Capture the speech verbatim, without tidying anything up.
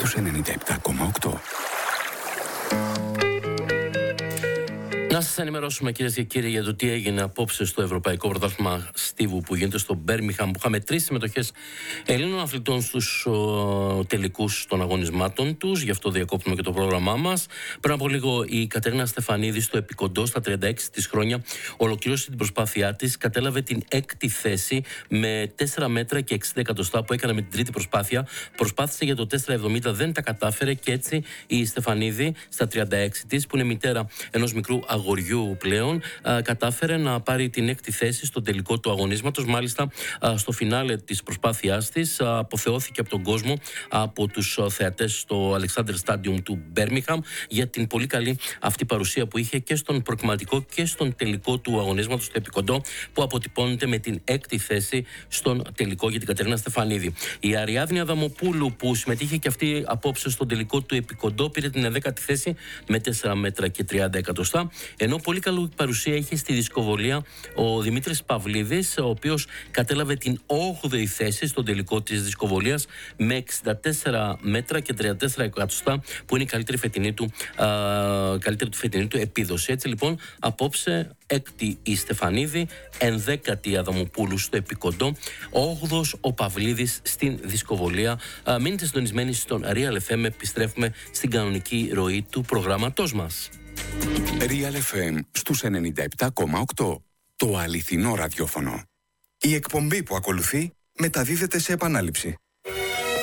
στους ενενήντα επτά κόμμα οκτώ. Να σας ενημερώσουμε, κυρίες και κύριοι, για το τι έγινε απόψε στο Ευρωπαϊκό Πρωτάθλημα Στίβου που γίνεται στο Μπέρμιγχαμ, που είχαμε τρεις συμμετοχές Ελλήνων αθλητών στους ο, τελικούς των αγωνισμάτων τους. Γι' αυτό διακόπτουμε και το πρόγραμμά μας. Πριν από λίγο, η Κατερίνα Στεφανίδη στο επικοντό, στα τριάντα έξι της χρόνια, ολοκλήρωσε την προσπάθειά της. Κατέλαβε την έκτη θέση με τέσσερα μέτρα και εξήντα εκατοστά που έκανε με την τρίτη προσπάθεια. Προσπάθησε για το τέσσερα εβδομήντα, δεν τα κατάφερε και έτσι η Στεφανίδη, στα τριάντα έξι της, που είναι μητέρα ενός μικρού αγοριού πλέον, α, κατάφερε να πάρει την έκτη θέση στο τελικό του αγωνίσματος. Μάλιστα, α, στο φινάλε της προσπάθειάς της, α, αποθεώθηκε από τον κόσμο, από τους α, θεατές στο Alexander Stadium του Μπέρμιγχαμ, για την πολύ καλή αυτή παρουσία που είχε και στον προκριματικό και στον τελικό του αγωνίσματος στο επικοντό, που αποτυπώνεται με την έκτη θέση στον τελικό για την Κατερίνα Στεφανίδη. Η Αριάδνη Αδαμοπούλου, που συμμετείχε και αυτή απόψε στον τελικό του επικοντό, πήρε την δέκατη θέση με τέσσερα μέτρα και τριάντα εκατοστά. Ενώ πολύ καλή παρουσία είχε στη δισκοβολία ο Δημήτρης Παυλίδης, ο οποίος κατέλαβε την όγδοη θέση στον τελικό της δισκοβολίας με εξήντα τέσσερα μέτρα και τριάντα τέσσερα εκατοστά, που είναι η καλύτερη φετινή του, α, καλύτερη του φετινή του επίδοση. Έτσι λοιπόν, απόψε έκτη η Στεφανίδη, ενδέκατη η Αδαμοπούλου στο επικοντό, όγδοος ο Παυλίδης στην δισκοβολία. Α, μείνετε συντονισμένοι στον Real εφ εμ, επιστρέφουμε στην κανονική ροή του προγράμματός μας. Real εφ εμ στους ενενήντα επτά κόμμα οκτώ. Το αληθινό ραδιόφωνο. Η εκπομπή που ακολουθεί μεταδίδεται σε επανάληψη.